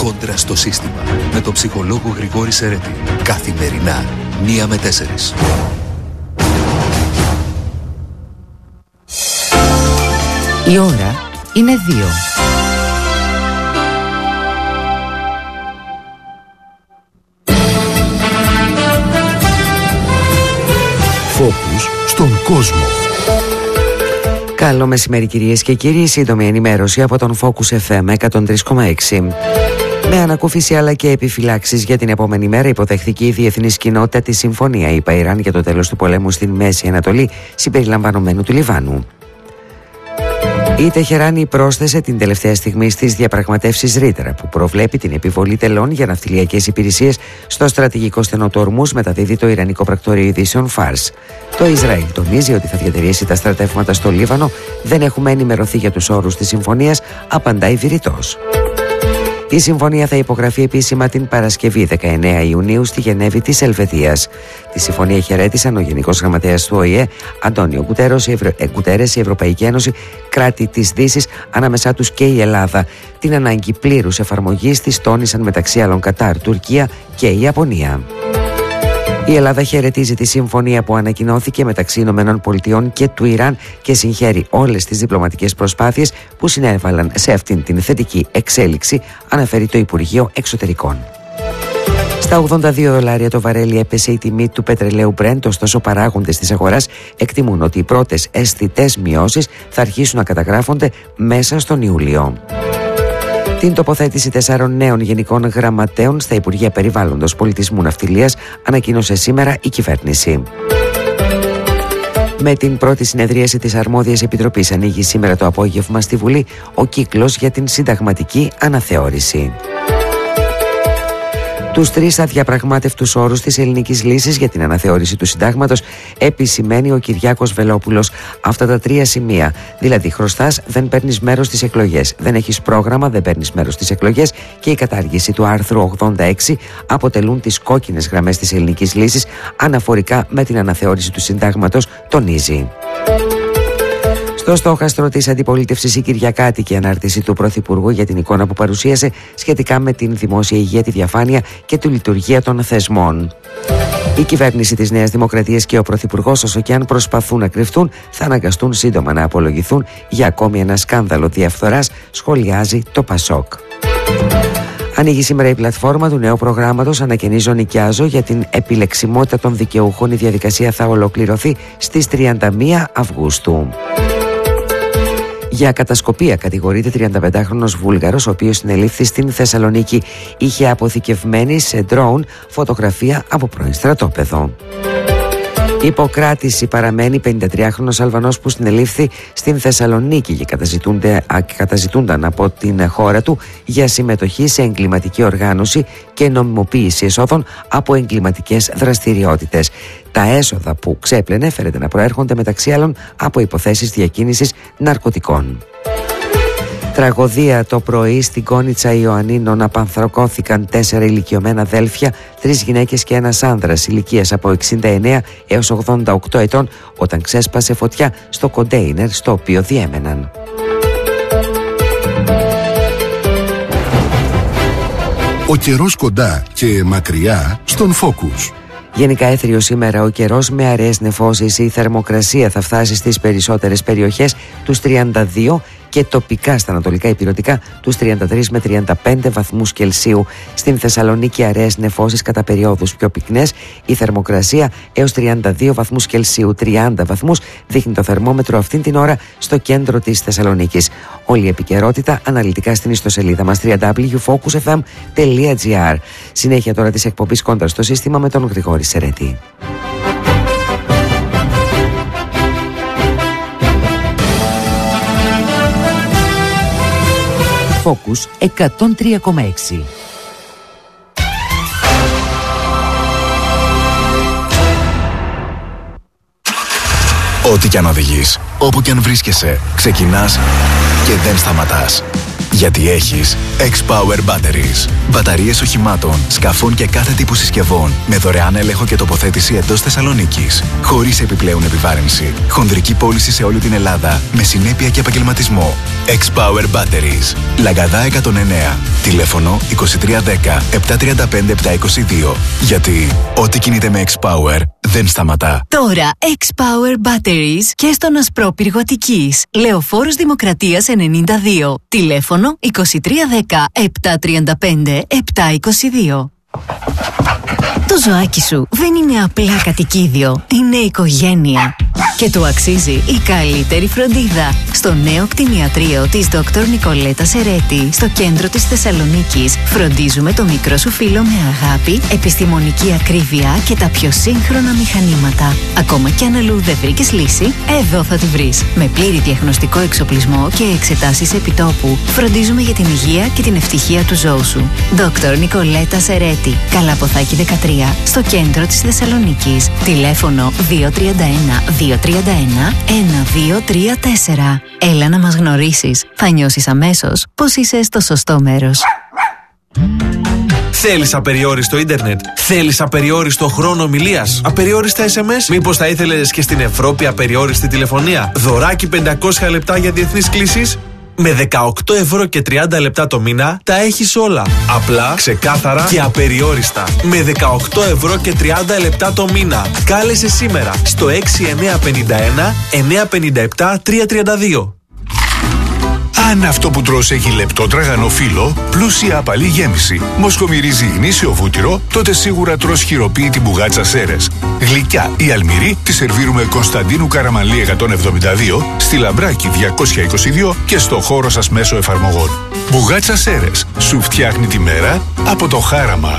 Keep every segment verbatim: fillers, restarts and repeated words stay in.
Κόντρα στο σύστημα. Με τον ψυχολόγο Γρηγόρη Σερέτη. Καθημερινά, μία με τέσσερις. Η ώρα είναι δύο. Φόκους στον κόσμο. Καλό μεσημέρι κυρίες και κύριοι, σύντομη ενημέρωση από τον Focus εφ εμ εκατόν τρία κόμμα έξι. Με ανακούφιση αλλά και επιφυλάξεις για την επόμενη μέρα υποδεχθήκε η διεθνής κοινότητα τη συμφωνία ΗΠΑ-Ιράν για το τέλος του πολέμου στην Μέση Ανατολή, συμπεριλαμβανομένου του Λιβάνου. Η Τεχεράνη πρόσθεσε την τελευταία στιγμή στις διαπραγματεύσεις ρήτρα που προβλέπει την επιβολή τελών για ναυτιλιακές υπηρεσίες στο στρατηγικό στενό του Ορμούζ, μεταδίδει το Ιρανικό πρακτορείο ειδήσεων Φάρς. Το Ισραήλ τονίζει ότι θα διατηρήσει τα στρατεύματα στο Λίβανο. Δεν έχουμε ενημερωθεί για τους όρους της συμφωνίας, απαντάει βηρητός. Η συμφωνία θα υπογραφεί επίσημα την Παρασκευή δεκαεννέα Ιουνίου στη Γενέβη της Ελβετίας. Τη συμφωνία χαιρέτησαν ο Γενικός Γραμματέας του Ο Η Ε, Αντώνιο Γκουτέρος, η, Ευρω... Γκουτέρες, η Ευρωπαϊκή Ένωση, κράτη της Δύσης, ανάμεσά τους και η Ελλάδα. Την ανάγκη πλήρους εφαρμογής της τόνισαν μεταξύ άλλων Κατάρ, Τουρκία και η Ιαπωνία. Η Ελλάδα χαιρετίζει τη συμφωνία που ανακοινώθηκε μεταξύ Ηνωμένων Πολιτειών και του Ιράν και συγχαίρει όλες τις διπλωματικές προσπάθειες που συνέβαλαν σε αυτήν την θετική εξέλιξη, αναφέρει το Υπουργείο Εξωτερικών. Στα ογδόντα δύο δολάρια το βαρέλι έπεσε η τιμή του πετρελαίου Brent, ωστόσο παράγοντες της αγοράς εκτιμούν ότι οι πρώτες αισθητές μειώσεις θα αρχίσουν να καταγράφονται μέσα στον Ιούλιο. Την τοποθέτηση τεσσάρων νέων γενικών γραμματέων στα Υπουργεία Περιβάλλοντος, Πολιτισμού, Ναυτιλίας ανακοίνωσε σήμερα η κυβέρνηση. Με την πρώτη συνεδρίαση της Αρμόδιας Επιτροπής ανοίγει σήμερα το απόγευμα στη Βουλή ο κύκλος για την συνταγματική αναθεώρηση. Τους τρεις αδιαπραγμάτευτους όρους της ελληνικής λύσης για την αναθεώρηση του συντάγματος επισημαίνει ο Κυριάκος Βελόπουλος. Αυτά τα τρία σημεία, δηλαδή χρωστάς, δεν παίρνεις μέρος στις εκλογές, δεν έχεις πρόγραμμα, δεν παίρνεις μέρος στις εκλογές και η κατάργηση του άρθρου ογδόντα έξι αποτελούν τις κόκκινες γραμμές της ελληνικής λύσης αναφορικά με την αναθεώρηση του συντάγματος, τονίζει. Στο στόχαστρο της αντιπολίτευσης η κυριακάτικη ανάρτηση του Πρωθυπουργού για την εικόνα που παρουσίασε σχετικά με την δημόσια υγεία, τη διαφάνεια και τη λειτουργία των θεσμών. Η κυβέρνηση της Νέας Δημοκρατίας και ο Πρωθυπουργός, όσο και αν προσπαθούν να κρυφτούν, θα αναγκαστούν σύντομα να απολογηθούν για ακόμη ένα σκάνδαλο διαφθοράς, σχολιάζει το Πασόκ. Ανοίγει σήμερα η πλατφόρμα του νέου προγράμματος «Ανακαινίζω, νοικιάζω» για την επιλεξιμότητα των δικαιούχων. Η διαδικασία θα ολοκληρωθεί στις τριάντα μία Αυγούστου. Για κατασκοπία κατηγορείται τριανταπεντάχρονος Βούλγαρος, ο οποίος συνελήφθη στην Θεσσαλονίκη. Είχε αποθηκευμένη σε ντρόουν φωτογραφία από πρώην στρατόπεδο. Υποκράτηση παραμένει πενηντατριάχρονος Αλβανός που συνελήφθη στην Θεσσαλονίκη και καταζητούνταν από την χώρα του για συμμετοχή σε εγκληματική οργάνωση και νομιμοποίηση εσόδων από εγκληματικές δραστηριότητες. Τα έσοδα που ξέπλαινε φέρεται να προέρχονται μεταξύ άλλων από υποθέσεις διακίνησης ναρκωτικών. Τραγωδία το πρωί στην Κόνιτσα Ιωαννίνων. Απανθρακώθηκαν τέσσερα ηλικιωμένα αδέλφια, τρεις γυναίκες και ένας άνδρας ηλικίας από εξήντα εννέα έως ογδόντα οκτώ ετών όταν ξέσπασε φωτιά στο κοντέινερ στο οποίο διέμεναν. Ο καιρός κοντά και μακριά στον Focus. Γενικά έθριο σήμερα ο καιρός με αραιές νεφώσεις. Η θερμοκρασία θα φτάσει στις περισσότερες περιοχές τους τριάντα δύο και τοπικά στα ανατολικά ηπειρωτικά τους τριάντα τρεις με τριάντα πέντε βαθμούς Κελσίου. Στην Θεσσαλονίκη αραιές νεφώσεις κατά περιόδους πιο πυκνές. Η θερμοκρασία έως τριάντα δύο βαθμούς Κελσίου, τριάντα βαθμούς δείχνει το θερμόμετρο αυτήν την ώρα στο κέντρο της Θεσσαλονίκης. Όλη η επικαιρότητα αναλυτικά στην ιστοσελίδα μας double-u double-u double-u τελεία focus f m τελεία g r. Συνέχεια τώρα της εκπομπής Κόντρα στο σύστημα με τον Γρηγόρη Σερέτη. Focus εκατόν τρία κόμμα έξι. Ό,τι κι αν οδηγείς, όπου κι αν βρίσκεσαι, ξεκινάς και δεν σταματάς. Γιατί έχεις X-Power Batteries. Μπαταρίες οχημάτων, σκαφών και κάθε τύπου συσκευών με δωρεάν έλεγχο και τοποθέτηση εντός Θεσσαλονίκης. Χωρίς επιπλέον επιβάρυνση. Χονδρική πώληση σε όλη την Ελλάδα με συνέπεια και επαγγελματισμό. X-Power Batteries. Λαγκαδά εκατόν εννέα. Τηλέφωνο είκοσι τρία δέκα επτακόσια τριάντα πέντε επτακόσια είκοσι δύο. Γιατί ό,τι κινείται με X-Power δεν σταματά. Τώρα X-Power Batteries και στον Ασπρόπυργο Αττικής. Λεωφόρος Δημοκρατίας ενενήντα δύο. Τηλέφωνο είκοσι τρία δέκα επτακόσια τριάντα πέντε επτακόσια είκοσι δύο. Το ζωάκι σου δεν είναι απλά κατοικίδιο, είναι οικογένεια. Και του αξίζει η καλύτερη φροντίδα. Στο νέο κτηνιατρίο της Δόκτωρ Νικολέτα Σερέτη, στο κέντρο της Θεσσαλονίκης, φροντίζουμε το μικρό σου φίλο με αγάπη, επιστημονική ακρίβεια και τα πιο σύγχρονα μηχανήματα. Ακόμα κι αν αλλού δεν βρήκες λύση, εδώ θα τη βρεις. Με πλήρη διαγνωστικό εξοπλισμό και εξετάσεις επιτόπου, φροντίζουμε για την υγεία και την ευτυχία του ζώου σου. Δόκτωρ Νικολέτα Σερέτη, Καλαποθάκη δεκατρία, στο κέντρο της Θεσσαλονίκης. Τηλέφωνο δύο τρία ένα δύο τρία ένα ένα δύο τρία τέσσερα. Έλα να μας γνωρίσεις. Θα νιώσεις αμέσως πως είσαι στο σωστό μέρος. Θέλεις απεριόριστο ίντερνετ? Θέλεις απεριόριστο χρόνο ομιλίας? Απεριόριστα ες εμ ες? Μήπως θα ήθελες και στην Ευρώπη απεριόριστη τηλεφωνία? Δωράκι πεντακόσια λεπτά για διεθνείς κλήσεις? Με δεκαοκτώ ευρώ και τριάντα λεπτά το μήνα τα έχεις όλα. Απλά, ξεκάθαρα και απεριόριστα. Με δεκαοκτώ ευρώ και τριάντα λεπτά το μήνα. Κάλεσε σήμερα στο έξι εννιά πέντε ένα εννιά πέντε επτά τρία τρία δύο. Αν αυτό που τρως έχει λεπτό τραγανό φύλλο, πλούσια απαλή γέμιση, μοσχομυρίζει γνήσιο βούτυρο, τότε σίγουρα τρως χειροποίητη μπουγάτσα Σέρες. Γλυκιά ή αλμυρή τη σερβίρουμε Κωνσταντίνου Καραμανλή εκατόν εβδομήντα δύο, στη Λαμπράκη διακόσια είκοσι δύο και στο χώρο σας μέσω εφαρμογών. Μπουγάτσα Σέρες, σου φτιάχνει τη μέρα από το χάραμα.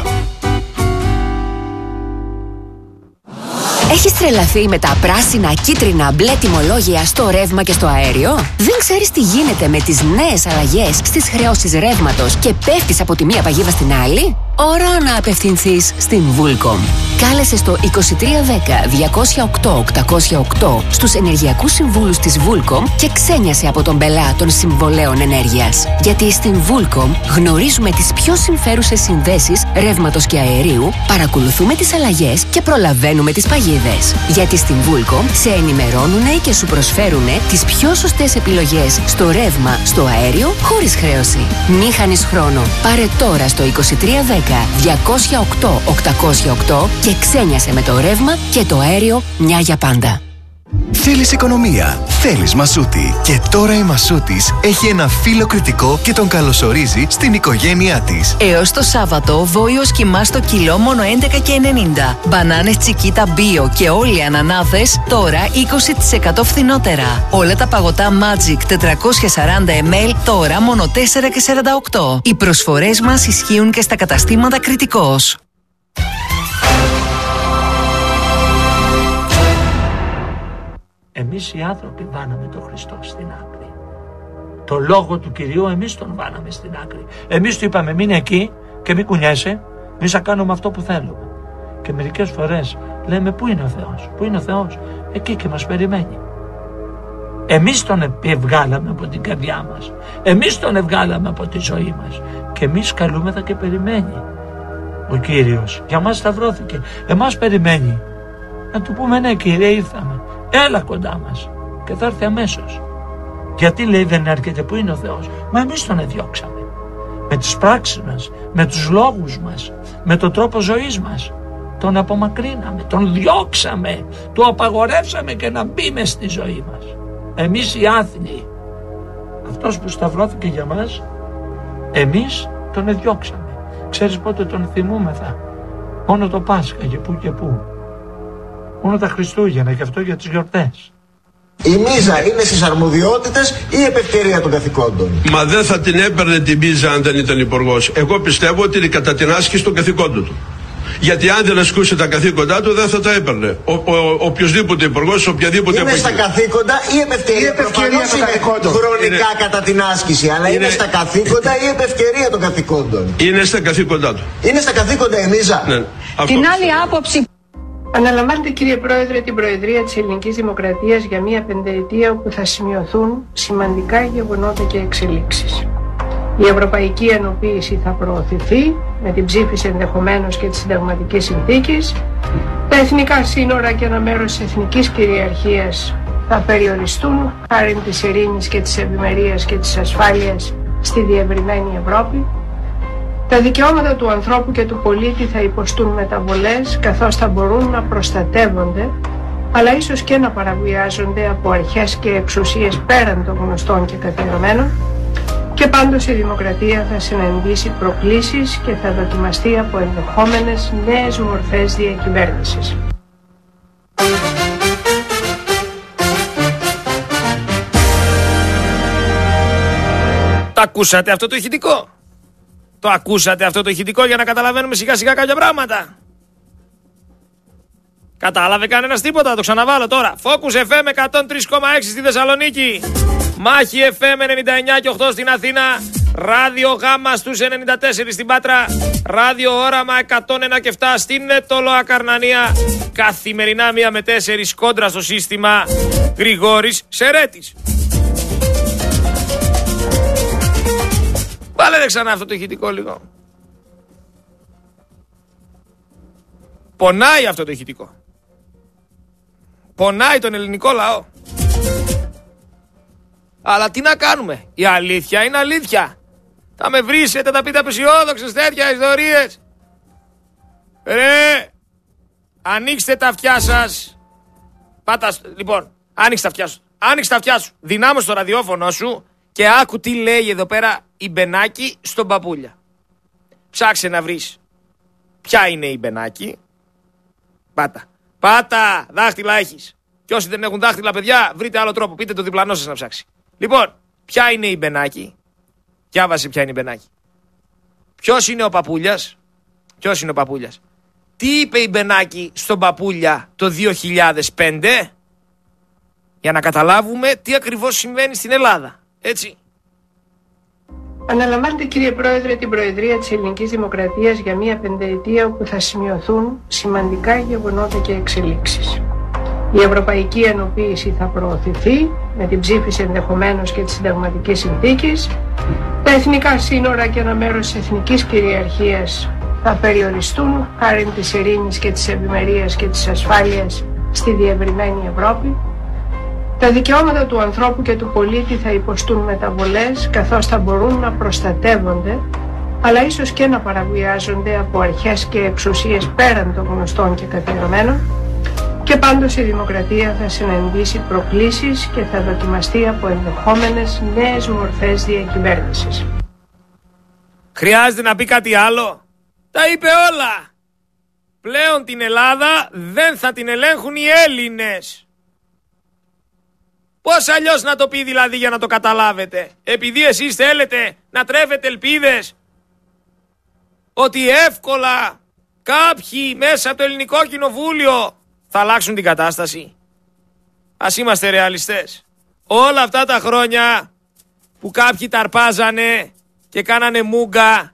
Έχεις τρελαθεί με τα πράσινα, κίτρινα, μπλε τιμολόγια στο ρεύμα και στο αέριο? Δεν ξέρεις τι γίνεται με τις νέες αλλαγές στις χρεώσεις ρεύματος και πέφτεις από τη μία παγίδα στην άλλη? Ώρα να απευθυνθείς στην Vulcom. Κάλεσε στο είκοσι τρία δέκα διακόσια οκτώ οκτακόσια οκτώ στους ενεργειακούς συμβούλους της Vulcom και ξένιασε από τον πελά των συμβολέων ενέργειας. Γιατί στην Vulcom γνωρίζουμε τις πιο συμφέρουσες συνδέσεις ρεύματος και αερίου, παρακολουθούμε τις αλλαγές και προλαβαίνουμε τις παγίδες. Γιατί στην Vulcom σε ενημερώνουνε και σου προσφέρουνε τις πιο σωστές επιλογές στο ρεύμα, στο αέριο, χωρίς χρέωση. Μη χάνεις χρόνο. Πάρε τώρα στο είκοσι τρία δέκα διακόσια οκτώ οκτακόσια οκτώ και ξένιασε με το ρεύμα και το αέριο μια για πάντα. Θέλεις οικονομία, θέλεις Μασούτη. Και τώρα η Μασούτης έχει ένα φύλλο κριτικό και τον καλωσορίζει στην οικογένειά της. Έως το Σάββατο, βόηος κιμά στο κιλό μόνο έντεκα και ενενήντα. Μπανάνες Τσικίτα Bio και όλοι οι ανανάδες τώρα είκοσι τοις εκατό φθηνότερα. Όλα τα παγωτά Magic τετρακόσια σαράντα μιλιλίτρα τώρα μόνο τέσσερα και σαράντα οκτώ. Οι προσφορές μας ισχύουν και στα καταστήματα Κριτικός. Εμείς οι άνθρωποι βάναμε τον Χριστό στην άκρη. Το λόγο του Κυρίου εμείς τον βάναμε στην άκρη. Εμείς του είπαμε μείνε εκεί και μην κουνιέσαι, εμείς θα κάνουμε αυτό που θέλουμε. Και μερικές φορές λέμε πού είναι ο Θεός, πού είναι ο Θεός, εκεί και μας περιμένει. Εμείς τον ευγάλαμε από την καρδιά μας, εμείς τον ευγάλαμε από τη ζωή μας και εμείς καλούμεθα και περιμένει. Ο Κύριος για μας σταυρώθηκε, εμάς περιμένει. Να του πούμε ναι Κύριε ήρθαμε. Έλα κοντά μας και θα έρθει αμέσως. Γιατί λέει δεν έρχεται, που είναι ο Θεός? Μα εμείς τον εδιώξαμε. Με τις πράξεις μας, με τους λόγους μας, με τον τρόπο ζωής μας. Τον απομακρύναμε, τον διώξαμε, του απαγορεύσαμε και να μπει μες στη ζωή μας. Εμείς οι άθνοι. Αυτός που σταυρώθηκε για μας, εμείς τον εδιώξαμε. Ξέρεις πότε τον θυμούμεθα? Μόνο το Πάσχα και που και που. Μόνο τα Χριστούγεννα και αυτό για τις γιορτές. Η μίζα είναι στις αρμοδιότητες ή επευκαιρία των καθηκόντων? Μα δεν θα την έπαιρνε τη μίζα αν δεν ήταν υπουργός. Εγώ πιστεύω ότι είναι κατά την άσκηση των καθηκόντων του. Γιατί αν δεν ασκούσε τα καθήκοντά του δεν θα τα έπαιρνε. Ο, ο, ο, οποιοσδήποτε υπουργός, οποιαδήποτε. Είναι στα καθήκοντα ή επευκαιρία? Προφανώς είναι χρονικά είναι... κατά την άσκηση, αλλά είναι... είναι στα καθήκοντα ή επευκαιρία των καθηκόντων? Είναι στα καθήκοντά του. Είναι στα καθήκοντα η μίζα. Ναι. Την άλλη άποψη. Αναλαμβάνετε κύριε Πρόεδρε την Προεδρία της Ελληνικής Δημοκρατίας για μία πενταετία όπου θα σημειωθούν σημαντικά γεγονότα και εξελίξεις. Η ευρωπαϊκή ενοποίηση θα προωθηθεί με την ψήφιση ενδεχομένως και της συνταγματικής συνθήκης. Τα εθνικά σύνορα και ένα μέρος της εθνικής κυριαρχίας θα περιοριστούν χάρη της ειρήνης και της ευημερίας και της ασφάλειας στη διευρυμένη Ευρώπη. Τα δικαιώματα του ανθρώπου και του πολίτη θα υποστούν μεταβολές, καθώς θα μπορούν να προστατεύονται, αλλά ίσως και να παραβιάζονται από αρχές και εξουσίες πέραν των γνωστών και καθιερωμένων. Και πάντως η δημοκρατία θα συναντήσει προκλήσεις και θα δοκιμαστεί από ενδεχόμενες νέες μορφές διακυβέρνησης. Το ακούσατε αυτό το ηχητικό? Το ακούσατε αυτό το ηχητικό για να καταλαβαίνουμε σιγά σιγά κάποια πράγματα? Κατάλαβε κανένας τίποτα? Το ξαναβάλω τώρα. Focus εφ εμ εκατόν τρία κόμμα έξι στη Θεσσαλονίκη. Μάχη εφ εμ ενενήντα εννιά και οκτώ στην Αθήνα. Ράδιο Γάμα στους ενενήντα τέσσερα στην Πάτρα. Ράδιο Όραμα εκατόν ένα και επτά στην Ετωλό Ακαρνανία. Καθημερινά μία με τέσσερις κόντρα στο σύστημα. Γρηγόρης Σερέτης. Βάλε ξανά αυτό το ηχητικό λίγο. Πονάει αυτό το ηχητικό. Πονάει τον ελληνικό λαό. Αλλά τι να κάνουμε? Η αλήθεια είναι αλήθεια. Θα με βρίσετε, τα πείτε απεσιόδοξες τέτοια ιστορίες. Ρε, ανοίξτε τα αυτιά σας. Πάτα, λοιπόν, άνοιξε τα αυτιά σου. Άνοιξε τα αυτιά σου. Δυνάμωσε το ραδιόφωνο σου και άκου τι λέει εδώ πέρα η Μπενάκη στον Παπούλια. Ψάξε να βρεις ποια είναι η Μπενάκη. Πάτα. Πάτα, δάχτυλα έχεις. Και όσοι δεν έχουν δάχτυλα, παιδιά, βρείτε άλλο τρόπο. Πείτε το διπλανό σας να ψάξει. Λοιπόν, ποια είναι η Μπενάκη? Διάβασε ποια είναι η Μπενάκη. Ποιος είναι ο Παπούλιας? Ποιος είναι ο Παπούλιας? Τι είπε η Μπενάκη στον Παπούλια το δύο χιλιάδες πέντε? Για να καταλάβουμε τι ακριβώς συμβαίνει στην Ελλάδα. Έτσι. Αναλαμβάνετε, κύριε Πρόεδρε, την Προεδρία της Ελληνικής Δημοκρατίας για μία πενταετία όπου θα σημειωθούν σημαντικά γεγονότα και εξελίξεις. Η ευρωπαϊκή ενοποίηση θα προωθηθεί με την ψήφιση ενδεχομένως και της συνταγματικής συνθήκης. Τα εθνικά σύνορα και ένα μέρος της εθνικής κυριαρχίας θα περιοριστούν χάρη της ειρήνης και της ευημερίας και της ασφάλειας στη διευρυμένη Ευρώπη. Τα δικαιώματα του ανθρώπου και του πολίτη θα υποστούν μεταβολές, καθώς θα μπορούν να προστατεύονται, αλλά ίσως και να παραβιάζονται από αρχές και εξουσίες πέραν των γνωστών και καθιερωμένων. Και πάντως η δημοκρατία θα συναντήσει προκλήσεις και θα δοκιμαστεί από ενδεχόμενες νέες μορφές διακυβέρνησης. Χρειάζεται να πει κάτι άλλο? Τα είπε όλα. Πλέον την Ελλάδα δεν θα την ελέγχουν οι Έλληνες. Πώς αλλιώς να το πει δηλαδή για να το καταλάβετε? Επειδή εσείς θέλετε να τρέφετε ελπίδες ότι εύκολα κάποιοι μέσα από το ελληνικό κοινοβούλιο θα αλλάξουν την κατάσταση. Ας είμαστε ρεαλιστές. Όλα αυτά τα χρόνια που κάποιοι ταρπάζανε και κάνανε μούγκα,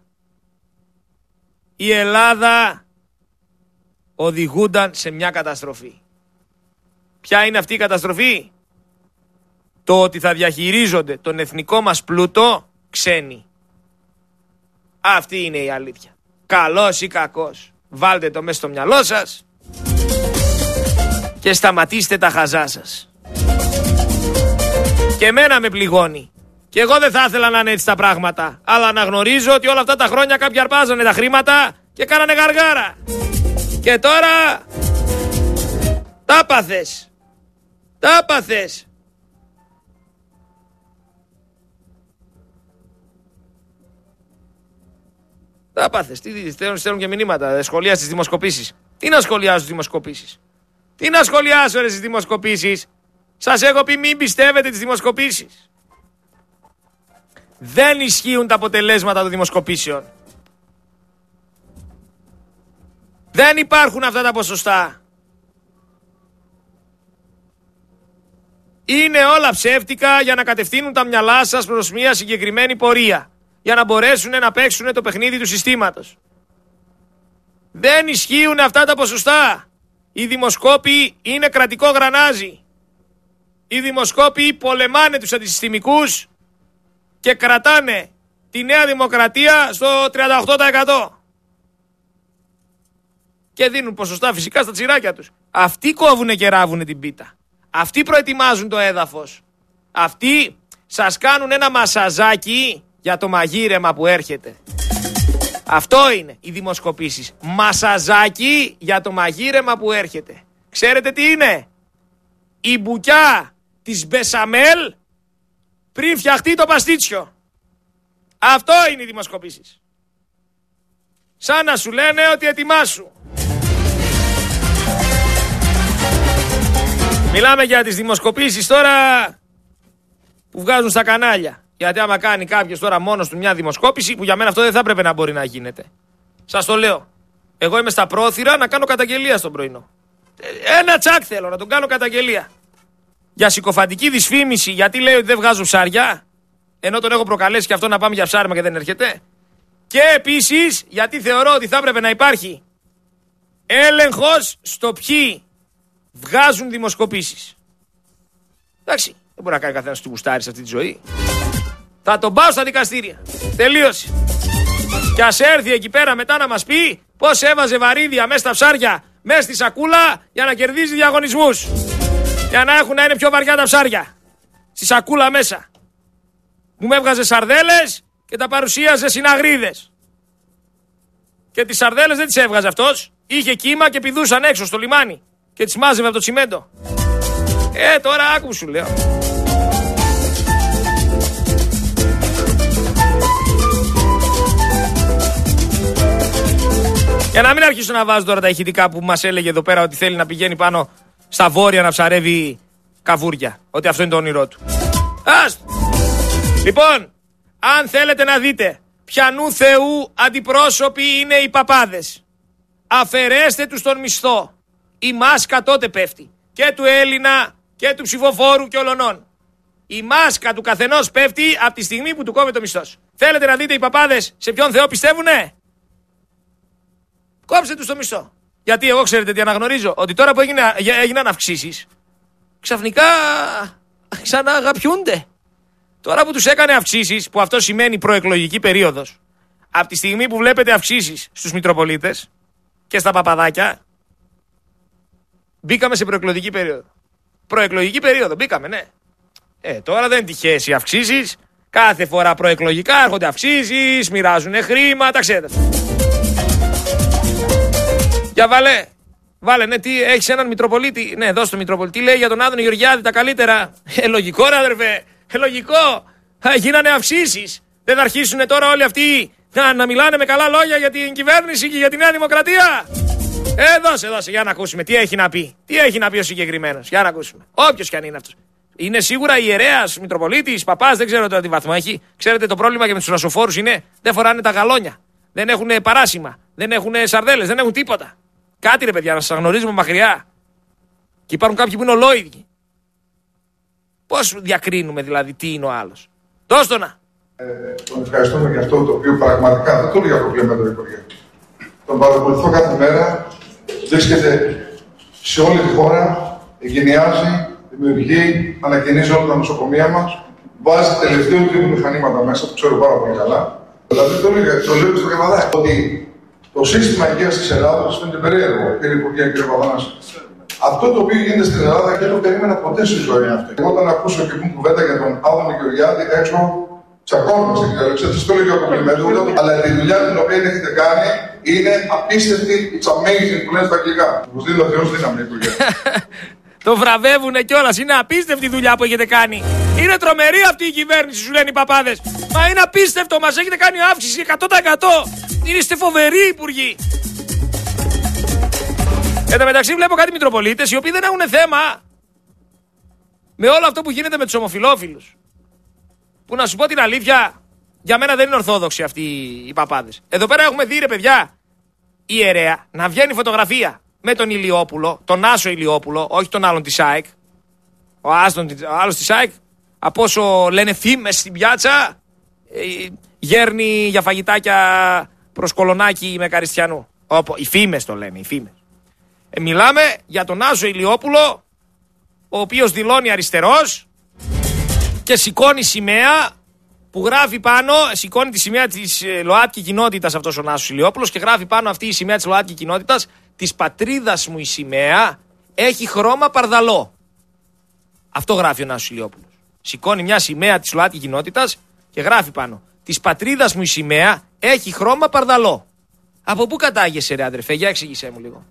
η Ελλάδα οδηγούνταν σε μια καταστροφή. Ποια είναι αυτή η καταστροφή? Το ότι θα διαχειρίζονται τον εθνικό μας πλούτο ξένοι. Αυτή είναι η αλήθεια. Καλός ή κακός. Βάλτε το μέσα στο μυαλό σας και σταματήστε τα χαζά σας. Και εμένα με πληγώνει. Και εγώ δεν θα ήθελα να είναι έτσι τα πράγματα. Αλλά να γνωρίζω ότι όλα αυτά τα χρόνια κάποιοι αρπάζανε τα χρήματα και κάνανε γαργάρα. Και τώρα τα πάθες. Τα πάθες. Τα πάθες. Τι στέλνουν, στέλνουν και μηνύματα. Σχολεία στις δημοσκοπήσεις. Τι να σχολιάσω στις δημοσκοπήσεις? Τι να σχολιάσω ρε στις δημοσκοπήσεις? Σας έχω πει μην πιστεύετε τις δημοσκοπήσεις. Δεν ισχύουν τα αποτελέσματα των δημοσκοπήσεων. Δεν υπάρχουν αυτά τα ποσοστά. Είναι όλα ψεύτικα για να κατευθύνουν τα μυαλά σας προς μια συγκεκριμένη πορεία. Για να μπορέσουν να παίξουν το παιχνίδι του συστήματος. Δεν ισχύουν αυτά τα ποσοστά. Οι δημοσκόποι είναι κρατικό γρανάζι. Οι δημοσκόποι πολεμάνε τους αντισυστημικούς και κρατάνε τη Νέα Δημοκρατία στο τριάντα οκτώ τοις εκατό. Και δίνουν ποσοστά φυσικά στα τσιράκια τους. Αυτοί κόβουνε και ράβουνε την πίτα. Αυτοί προετοιμάζουν το έδαφος. Αυτοί σας κάνουν ένα μασαζάκι για το μαγείρεμα που έρχεται. Αυτό είναι οι δημοσκοπήσεις. Μασαζάκι για το μαγείρεμα που έρχεται. Ξέρετε τι είναι? Η μπουκιά της μπεσαμέλ πριν φτιαχτεί το παστίτσιο. Αυτό είναι οι δημοσκοπήσεις. Σαν να σου λένε ότι ετοιμάσου. Μιλάμε για τις δημοσκοπήσεις τώρα που βγάζουν στα κανάλια. Γιατί άμα κάνει κάποιος τώρα μόνος του μια δημοσκόπηση, που για μένα αυτό δεν θα έπρεπε να μπορεί να γίνεται. Σας το λέω. Εγώ είμαι στα πρόθυρα να κάνω καταγγελία στον πρωινό. Ένα τσακ θέλω να τον κάνω καταγγελία. Για συκοφαντική δυσφήμιση, γιατί λέει ότι δεν βγάζω ψάρια, ενώ τον έχω προκαλέσει και αυτό να πάμε για ψάρμα και δεν έρχεται. Και επίσης γιατί θεωρώ ότι θα έπρεπε να υπάρχει έλεγχος στο ποιοι βγάζουν δημοσκοπήσεις. Εντάξει, δεν μπορεί να κάνει καθένας του γουστάρι σε αυτή τη ζωή. Θα τον πάω στα δικαστήρια. Τελείωσε. Και ας έρθει εκεί πέρα μετά να μας πει πώς έβαζε βαρύδια μέσα στα ψάρια, μέσα στη σακούλα για να κερδίζει διαγωνισμούς. Για να έχουν να είναι πιο βαριά τα ψάρια. Στη σακούλα μέσα. Μου με έβγαζε σαρδέλες και τα παρουσίαζε συναγρίδες. Και τις σαρδέλες δεν τις έβγαζε αυτός. Είχε κύμα και πηδούσαν έξω στο λιμάνι. Και τις μάζευε από το τσιμέντο. Ε, τώρα άκου σου λέω. Για να μην αρχίσω να βάζω τώρα τα ηχητικά που μας έλεγε εδώ πέρα ότι θέλει να πηγαίνει πάνω στα βόρεια να ψαρεύει καβούρια. Ότι αυτό είναι το όνειρό του. Άστο. Λοιπόν, αν θέλετε να δείτε ποιανού Θεού αντιπρόσωποι είναι οι παπάδες, αφαιρέστε τους τον μισθό. Η μάσκα τότε πέφτει. Και του Έλληνα και του ψηφοφόρου και ολονών. Η μάσκα του καθενός πέφτει από τη στιγμή που του κόβει το μισθός. Θέλετε να δείτε οι παπάδες σε ποιον Θεό πιστεύουνε? Κόψτε τους το μισθό. Γιατί εγώ ξέρετε τι αναγνωρίζω? Ότι τώρα που έγινε, έγιναν αυξήσεις, ξαφνικά ξανααγαπιούνται. Τώρα που τους έκανε αυξήσεις, που αυτό σημαίνει προεκλογική περίοδος, από τη στιγμή που βλέπετε αυξήσεις στους Μητροπολίτες και στα παπαδάκια, μπήκαμε σε προεκλογική περίοδο. Προεκλογική περίοδο, μπήκαμε, ναι. Ε, τώρα δεν τυχαίες οι αυξήσεις. Κάθε φορά προεκλογικά έρχονται αυξήσεις, μοιράζουν χρήματα, ξέρετε. Για βάλε, βάλε, ναι, τι, έχεις έναν Μητροπολίτη. Ναι, δώσ' το Μητροπολίτη. Τι λέει για τον Άδωνη Γεωργιάδη τα καλύτερα? Ε, λογικό, ρε αδερφέ. Ε, λογικό. Ε, γίνανε αυξήσεις. Δεν θα αρχίσουν τώρα όλοι αυτοί να, να μιλάνε με καλά λόγια για την κυβέρνηση και για τη Νέα Δημοκρατία? Ε, δώσε, δώσε, για να ακούσουμε τι έχει να πει. Τι έχει να πει ο συγκεκριμένος. Για να ακούσουμε. Όποιος κι αν είναι αυτός. Είναι σίγουρα ιερέας, Μητροπολίτης, παπάς, δεν ξέρω τώρα τι βαθμό έχει. Ξέρετε, το πρόβλημα και με τους ρασοφόρους είναι δεν φοράνε τα γαλόνια. Δεν έχουν παράσημα. Δεν έχουν σαρδέλες. Δεν έχουν τίποτα. Κάτι ρε παιδιά, να σας γνωρίζουμε μακριά. Και υπάρχουν κάποιοι που είναι ολόιδιοι. Πώς διακρίνουμε δηλαδή τι είναι ο άλλος? Δώσ' το να. Ε, τον ευχαριστούμε για αυτό το οποίο πραγματικά δεν το λέω για προβλήματα του Υπουργείου. Τον παρακολουθώ κάθε μέρα. Βρίσκεται σε όλη τη χώρα. Εγκαινιάζει, δημιουργεί, ανακαινίζει όλα τα νοσοκομεία μας. Βάζει τελευταίο τύπου μηχανήματα μέσα, που ξέρω πάρα πολύ καλά. Δηλαδή το λέω, το λέω στο Καναδά. Ότι το σύστημα υγείας της Ελλάδας φαίνεται περίεργο, κύριε Υπουργέ, κύριε Παπαδανάση. Αυτό το οποίο γίνεται στην Ελλάδα δεν το περίμενα ποτέ στη ζωή αυτή. Εγώ όταν ακούσω και πούμε κουβέντα για τον Άδωνη Γεωργιάδη, έξω τσακώνουμε στην κατάληξη. Δεν το λέω για κομπλιμέντο, αλλά τη δουλειά την οποία έχετε κάνει είναι απίστευτη. It's amazing που λένε στα αγγλικά. Μου δίνει ο Θεός δύναμη, Υπουργέ. Το βραβεύουνε κιόλας. Είναι απίστευτη δουλειά που έχετε κάνει. Είναι τρομερή αυτή η κυβέρνηση, σου λένε οι παπάδες. Μα είναι απίστευτο, μας έχετε κάνει αύξηση εκατό τοις εκατό. Είστε φοβεροί υπουργοί. Εν τω μεταξύ βλέπω κάτι Μητροπολίτες οι οποίοι δεν έχουν θέμα με όλο αυτό που γίνεται με τους ομοφυλόφιλους. Που να σου πω την αλήθεια, για μένα δεν είναι ορθόδοξοι αυτοί οι παπάδες. Εδώ πέρα έχουμε δει ρε παιδιά ιερέα να βγαίνει φωτογραφία με τον Ηλιόπουλο, τον Άσο Ηλιόπουλο, όχι τον άλλον της ΑΕΚ. Ο, Άστον, ο άλλος της ΑΕΚ, από όσο λένε φήμες στην πιάτσα, ε, γέρνει για φαγητάκια προς κολονάκι με Καριστιανού. Οπό, οι φήμες το λένε, οι φήμες. Ε, μιλάμε για τον Άσο Ηλιόπουλο, ο οποίος δηλώνει αριστερός και σηκώνει σημαία που γράφει πάνω, σηκώνει τη σημαία της ε, ΛΟΑΤΚΙ κοινότητας αυτός ο Νάσος Ηλιόπουλος και γράφει πάνω αυτή η σημαία της ΛΟΑΤΚΙ κοινότητας, της πατρίδας μου η σημαία έχει χρώμα παρδαλό. Αυτό γράφει ο Νάσος Ηλιόπουλος. Σηκώνει μια σημαία της ΛΟΑΤΚΙ κοινότητας και γράφει πάνω, της πατρίδας μου η σημαία έχει χρώμα παρδαλό. Από πού κατάγεσαι ρε αδερφέ, για εξήγησέ μου λίγο.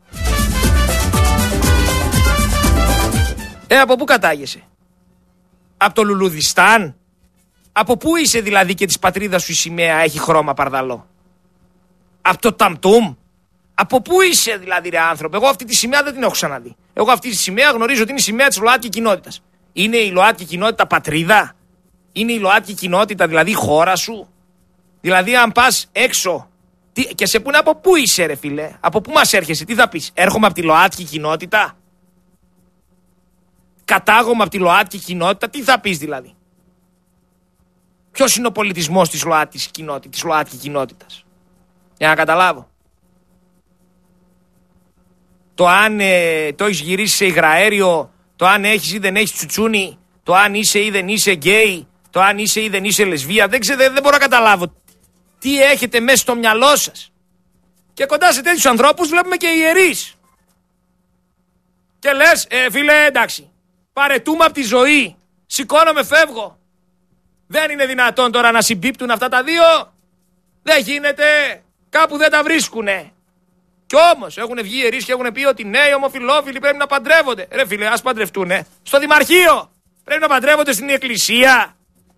Ε, από πού κατάγεσαι? Από το Λουλουδιστάν? Από πού είσαι δηλαδή και της πατρίδας σου η σημαία έχει χρώμα παρδαλό? Από το Ταμτούμ? Από πού είσαι δηλαδή ρε άνθρωπε? Εγώ αυτή τη σημαία δεν την έχω ξαναδεί. Εγώ αυτή τη σημαία γνωρίζω ότι είναι η σημαία της ΛΟΑΤΚΙ κοινότητας. Είναι η ΛΟΑΤΚΙ κοινότητα πατρίδα? Είναι η ΛΟΑΤΚΙ κοινότητα δηλαδή η χώρα σου? Δηλαδή αν πας έξω τι, και σε πούνε από πού είσαι ρε φίλε? Από πού μας έρχεσαι? Τι θα πεις? Έρχομαι από τη ΛΟΑΤΚΙ κοινότητα? Κατάγομαι από τη ΛΟΑΤΚΙ κοινότητα? Τι θα πεις δηλαδή? Ποιος είναι ο πολιτισμός της ΛΟΑΤΚΙ κοινότητα, της ΛΟΑΤΚΙ κοινότητας? Για να καταλάβω. Το αν ε, το έχεις γυρίσει σε υγραέριο, το αν έχεις ή δεν έχεις τσουτσούνι, το αν είσαι ή δεν είσαι γκέι, το αν είσαι ή δεν είσαι λεσβία, δεν, ξέρω, δεν, δεν μπορώ να καταλάβω τι έχετε μέσα στο μυαλό σας. Και κοντά σε τέτοιους ανθρώπους βλέπουμε και ιερείς. Και λες, ε, φίλε εντάξει, παρετούμε από τη ζωή, σηκώνομαι φεύγω. Δεν είναι δυνατόν τώρα να συμπίπτουν αυτά τα δύο. Δεν γίνεται, κάπου δεν τα βρίσκουνε. Κι όμως έχουν βγει ιερείς και έχουν πει ότι ναι, οι ομοφυλόφιλοι πρέπει να παντρεύονται. Ρε φίλε, ας παντρευτούνε στο δημαρχείο. Πρέπει να παντρεύονται στην εκκλησία.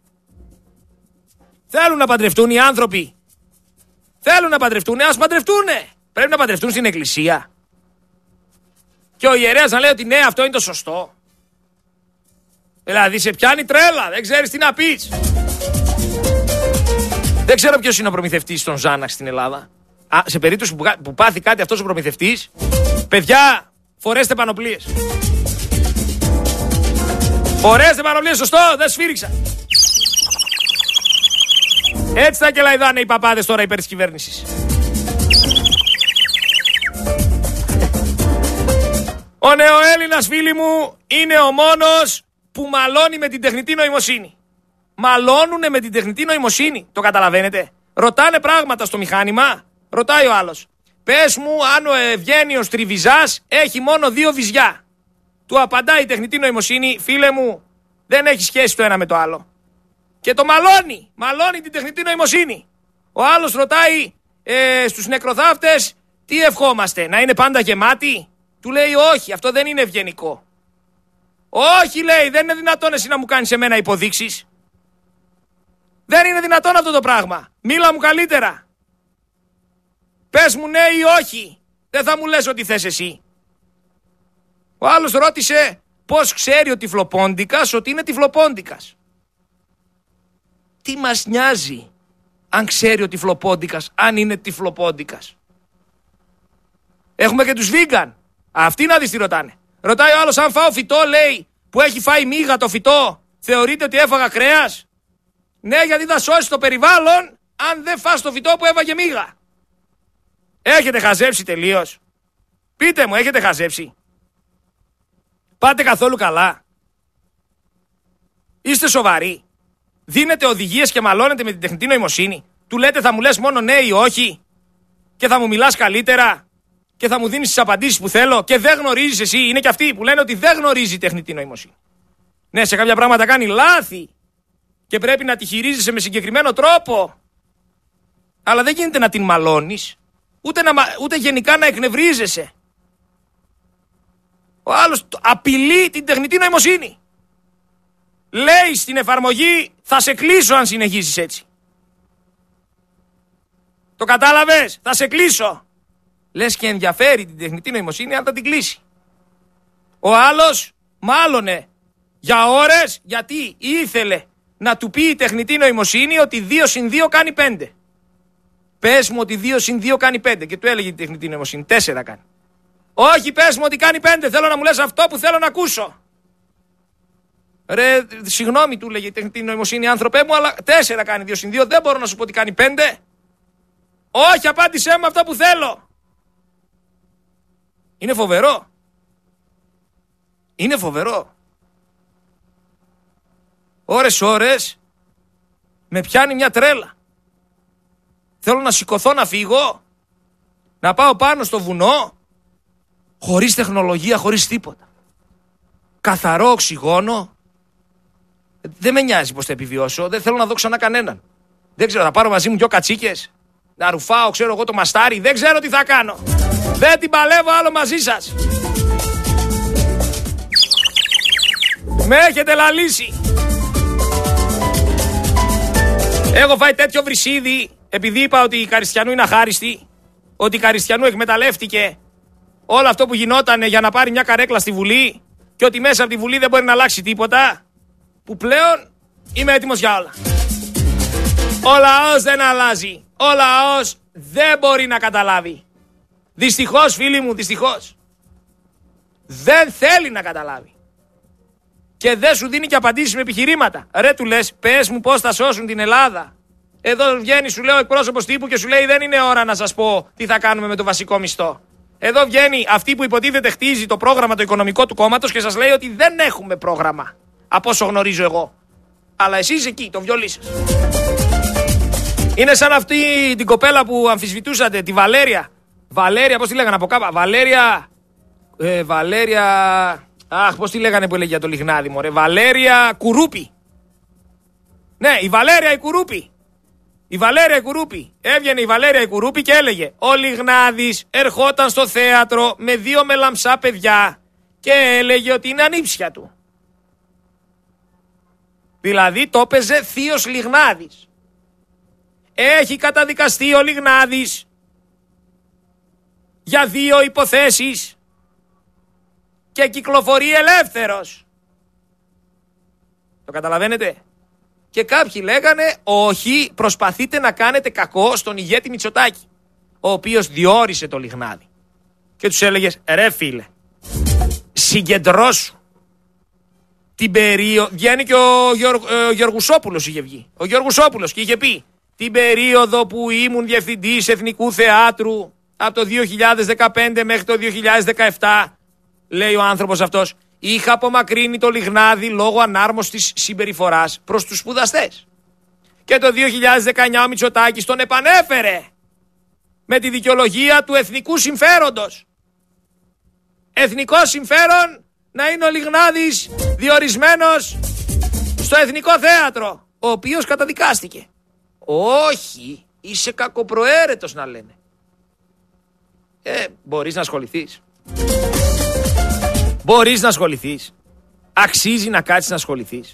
Θέλουν να παντρευτούν οι άνθρωποι. Θέλουν να παντρευτούνε, ας παντρευτούνε. Πρέπει να παντρευτούν στην εκκλησία. Και ο ιερέας να λέει ότι ναι, αυτό είναι το σωστό. Δηλαδή σε πιάνει τρέλα, δεν ξέρεις τι να πεις. Δεν ξέρω ποιος είναι ο προμηθευτής των Ζάναξ στην Ελλάδα. Α, σε περίπτωση που, που πάθει κάτι αυτός ο προμηθευτής, παιδιά, φορέστε πανοπλίες. Φορέστε πανοπλίες, σωστό, δεν σφύριξα. Έτσι θα κελαϊδάνε οι παπάδες τώρα υπέρ της κυβέρνησης. Ο νεοέλληνας φίλοι μου είναι ο μόνος που μαλώνει με την τεχνητή νοημοσύνη. Μαλώνουνε με την τεχνητή νοημοσύνη, το καταλαβαίνετε? Ρωτάνε πράγματα στο μηχάνημα. Ρωτάει ο άλλος, πες μου αν ο Ευγένιος Τριβιζάς έχει μόνο δύο βυζιά. Του απαντάει η τεχνητή νοημοσύνη, φίλε μου, δεν έχει σχέση το ένα με το άλλο. Και το μαλώνει, μαλώνει την τεχνητή νοημοσύνη. Ο άλλος ρωτάει ε, στους νεκροθάφτες, τι ευχόμαστε, να είναι πάντα γεμάτοι? Του λέει όχι, αυτό δεν είναι ευγενικό. Όχι, λέει, δεν είναι δυνατόν εσύ να μου κάνεις εμένα υποδείξεις. Δεν είναι δυνατόν αυτό το πράγμα. Μίλα μου καλύτερα. Πες μου ναι ή όχι. Δεν θα μου λες ότι θες εσύ. Ο άλλος ρώτησε πώς ξέρει ο τυφλοπόντικας ότι είναι τυφλοπόντικας. Τι μας νοιάζει αν ξέρει ο τυφλοπόντικας αν είναι τυφλοπόντικας? Έχουμε και τους βίγκαν. Αυτοί να δεις τι ρωτάνε. Ρωτάει ο άλλος, αν φάω φυτό, λέει, που έχει φάει μύγα το φυτό, θεωρείτε ότι έφαγα κρέας? Ναι, γιατί θα σώσει το περιβάλλον αν δεν φας το φυτό που έφαγε μύγα. Έχετε χαζέψει τελείως? Πείτε μου, έχετε χαζέψει? Πάτε καθόλου καλά? Είστε σοβαροί? Δίνετε οδηγίες και μαλώνετε με την τεχνητή νοημοσύνη? Του λέτε θα μου λες μόνο ναι ή όχι και θα μου μιλάς καλύτερα και θα μου δίνεις τις απαντήσεις που θέλω και δεν γνωρίζεις εσύ? Είναι και αυτοί που λένε ότι δεν γνωρίζει η τεχνητή νοημοσύνη. Ναι, σε κάποια πράγματα κάνει λάθη και πρέπει να τη χειρίζεσαι με συγκεκριμένο τρόπο. Αλλά δεν γίνεται να την μαλώνεις, ούτε, να, ούτε γενικά να εκνευρίζεσαι. Ο άλλος απειλεί την τεχνητή νοημοσύνη. Λέει στην εφαρμογή θα σε κλείσω αν συνεχίσεις έτσι. Το κατάλαβες? Θα σε κλείσω. Λες και ενδιαφέρει την τεχνητή νοημοσύνη αν θα την κλείσει. Ο άλλος μάλωνε για ώρες γιατί ήθελε να του πει η τεχνητή νοημοσύνη ότι δύο συν δύο κάνει πέντε. Πες μου ότι δύο συν δύο κάνει πέντε. Και του έλεγε η τεχνητή νοημοσύνη τέσσερα κάνει. Όχι, πες μου ότι κάνει πέντε. Θέλω να μου λες αυτό που θέλω να ακούσω. Ρε, συγγνώμη, του λέγε η τεχνητή νοημοσύνη, άνθρωπέ μου, αλλά τέσσερα κάνει δύο συν δύο. Δεν μπορώ να σου πω ότι κάνει πέντε. Όχι, απάντησέ μου αυτά που θέλω. Είναι φοβερό. Είναι φοβερό. Ώρες ώρες Με πιάνει μια τρέλα. Θέλω να σηκωθώ να φύγω, να πάω πάνω στο βουνό, χωρίς τεχνολογία, χωρίς τίποτα. Καθαρό οξυγόνο. Δεν με νοιάζει πως θα επιβιώσω, δεν θέλω να δω ξανά κανέναν. Δεν ξέρω, θα πάρω μαζί μου δυο κατσίκες, να ρουφάω, ξέρω εγώ, το μαστάρι, δεν ξέρω τι θα κάνω. Δεν την παλεύω άλλο μαζί σας. Με έχετε λαλήσει. Έχω φάει τέτοιο βρυσίδι, επειδή είπα ότι η Καριστιανού είναι αχάριστη, ότι η Καριστιανού εκμεταλλεύτηκε όλο αυτό που γινότανε για να πάρει μια καρέκλα στη Βουλή και ότι μέσα από τη Βουλή δεν μπορεί να αλλάξει τίποτα, που πλέον είμαι έτοιμος για όλα. Ο λαός δεν αλλάζει. Ο λαός δεν μπορεί να καταλάβει. Δυστυχώς, φίλοι μου, δυστυχώς. Δεν θέλει να καταλάβει. Και δεν σου δίνει και απαντήσεις με επιχειρήματα. Ρε, του λες, πες μου πώς θα σώσουν την Ελλάδα. Εδώ βγαίνει, σου λέω, εκπρόσωπος τύπου και σου λέει δεν είναι ώρα να σας πω τι θα κάνουμε με το βασικό μισθό. Εδώ βγαίνει αυτή που υποτίθεται χτίζει το πρόγραμμα το οικονομικό του κόμματος και σας λέει ότι δεν έχουμε πρόγραμμα. Από όσο γνωρίζω εγώ. Αλλά εσείς εκεί, το βιολί σας. Είναι σαν αυτή την κοπέλα που αμφισβητούσατε, τη Βαλέρια. Βαλέρια, πώς τη λέγανε από κάπου. Βαλέρια. Ε, Βαλέρια. Αχ, πώς τη λέγανε που έλεγε για το Λιγνάδι, μωρέ. Βαλέρια Κουρούπη. Ναι, η Βαλέρια η Κουρούπη. Η Βαλέρια η Κουρούπη. Έβγαινε η Βαλέρια η Κουρούπη και έλεγε: ο Λιγνάδης ερχόταν στο θέατρο με δύο μελαμψά παιδιά και έλεγε ότι είναι ανήψια του. Δηλαδή το έπαιζε θείος Λιγνάδης. Έχει καταδικαστεί ο Λιγνάδης για δύο υποθέσεις και κυκλοφορεί ελεύθερος. Το καταλαβαίνετε? Και κάποιοι λέγανε όχι, προσπαθείτε να κάνετε κακό στον ηγέτη Μητσοτάκη, ο οποίος διόρισε το Λιγνάδη. Και τους έλεγες, ρε φίλε, συγκεντρώσου την περίοδο. Βγαίνει και ο, Γιώργ, ο Γιώργουσόπουλος είχε βγει. Ο Γιώργουσόπουλος και είχε πει την περίοδο που ήμουν διευθυντής Εθνικού Θεάτρου από το δύο χιλιάδες δεκαπέντε μέχρι το δύο χιλιάδες δεκαεπτά, λέει ο άνθρωπος αυτός, είχα απομακρύνει το Λιγνάδι λόγω ανάρμοστης συμπεριφοράς προς τους σπουδαστές. Και το δύο χιλιάδες δεκαεννιά ο Μητσοτάκης τον επανέφερε με τη δικαιολογία του εθνικού συμφέροντος. Εθνικό συμφέρον να είναι ο Λιγνάδης διορισμένος στο Εθνικό Θέατρο, ο οποίος καταδικάστηκε. Όχι, είσαι κακοπροαίρετος να λένε. Ε, μπορείς να ασχοληθείς. Μπορείς να ασχοληθείς. Αξίζει να κάτσεις να ασχοληθείς.